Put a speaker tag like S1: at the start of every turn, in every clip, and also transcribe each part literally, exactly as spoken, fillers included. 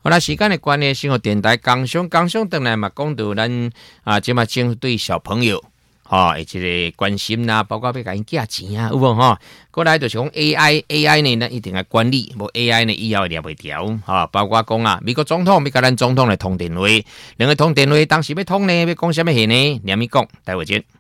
S1: 好啦，时间的关系，生活电台刚上刚上回来嘛，讲到咱啊，即嘛政府对小朋友。哦，一个关心啦，包括要甲因寄钱啊，有无吼？过来就是讲 A I，A I 呢，一定要管理，无 A I 呢以后抓袂牢，哈。包括讲啊，美国总统要甲咱总统来通电话，两个通电话，当时要通呢，要讲什么话呢？念咪讲，待会见。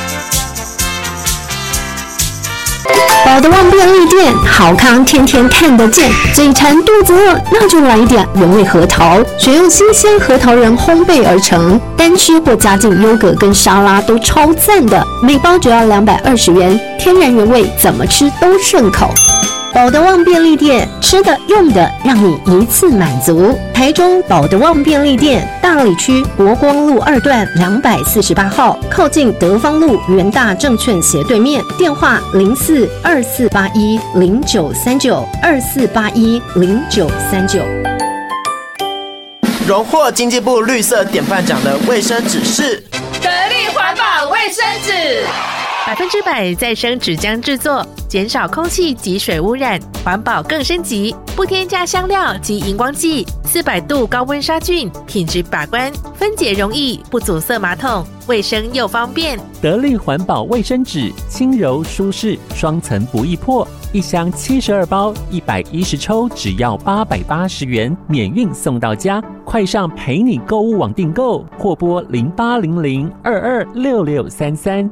S2: 宝德旺便利店，好康天天看得见。嘴馋肚子饿，那就来一点原味核桃，选用新鲜核桃仁烘焙而成，单吃或加进优格跟沙拉都超赞的。每包只要两百二十元，天然原味，怎么吃都顺口。宝德旺便利店，吃的用的让你一次满足。台中宝德旺便利店，大里区国光路二段两百四十八号，靠近德芳路元大证券斜对面。电话零四二四八一零九三九二四八一零九三九。
S3: 荣获经济部绿色典范奖的卫生纸是
S4: 得力环保卫生纸。
S5: 百分之百再生纸浆制作，减少空气及水污染，环保更升级。不添加香料及荧光剂，四百度高温杀菌，品质把关，分解容易，不阻塞马桶，卫生又方便。
S6: 得力环保卫生纸，轻柔舒适，双层不易破。一箱七十二包，一百一十抽，只要八百八十元，免运送到家。快上陪你购物网订购，或拨零八零零二二六六三三。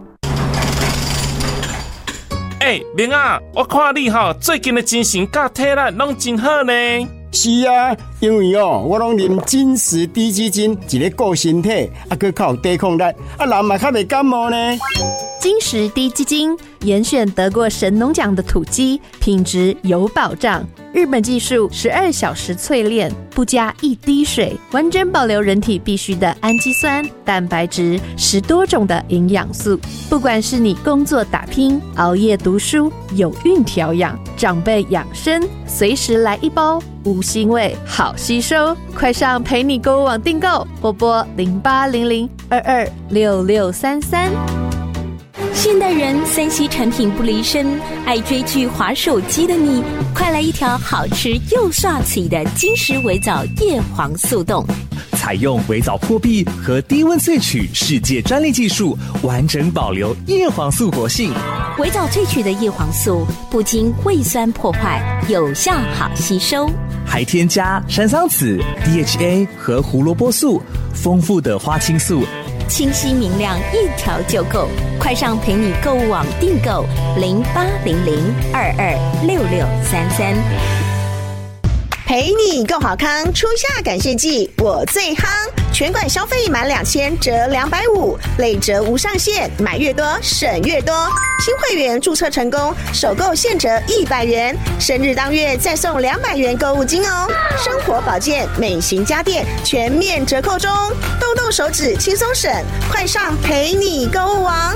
S7: 哎、欸，明啊，我看你吼最近的精神甲体力拢真好呢。
S8: 是啊，因为哦，我拢啉金石低基金，一个顾身体，啊，佮较有抵抗力，啊，人嘛较袂感冒呢。
S9: 金石低基金严选得过神农奖的土鸡，品质有保障。日本技术十二小时淬炼，不加一滴水，完整保留人体必需的氨基酸、蛋白质，十多种的营养素。不管是你工作打拼、熬夜读书、有孕调养、长辈养生，随时来一包，无腥味，好吸收。快上陪你购物网订购，拨拨零八零零二二六六三三。
S10: 现代人三 C 产品不离身，爱追剧滑手机的你，快来一条好吃又刷嘴的金石微藻叶黄素冻。
S11: 采用微藻破壁和低温萃取世界专利技术，完整保留叶黄素活性。
S10: 微藻萃取的叶黄素不经胃酸破坏，有效好吸收，
S11: 还添加山桑子、D H A 和胡萝卜素，丰富的花青素，
S10: 清晰明亮，一条就够。快上陪你购物网订购零八零零二二六六三三。
S12: 陪你够好康，初夏感谢季我最夯，全馆消费满两千折两百五，累折无上限，买越多省越多。新会员注册成功，首购现折一百元，生日当月再送两百元购物金哦。生活保健、美型家电全面折扣中，动动手指轻松省，快上陪你购物网。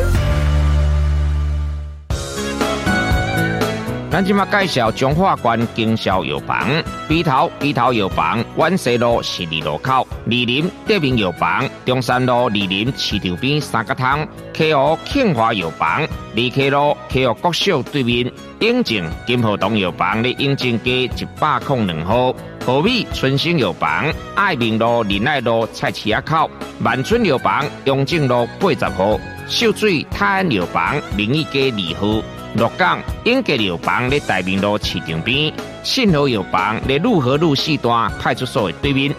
S1: 咱今麦介绍中华关经销药房，鼻头鼻头药房，万西路十二路口，二林德明药房，中山路二林市场边三角汤 ，K O 庆华药房，二 K 路 K O 国小对面，永靖金河东药房咧永靖街一百零两号，和美春兴药房，爱民路仁爱路菜市仔口，万春药房永靖路八十号，秀水泰安药房明义街二号。鹿港永吉药房咧大明路市场边，信和药房咧路和路四段派出所的对面。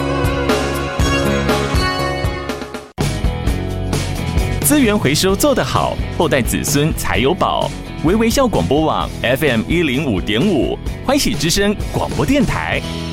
S7: 资源回收做得好，后代子孙才有宝。微微笑广播网 F M 一零五点五，欢喜之声广播电台。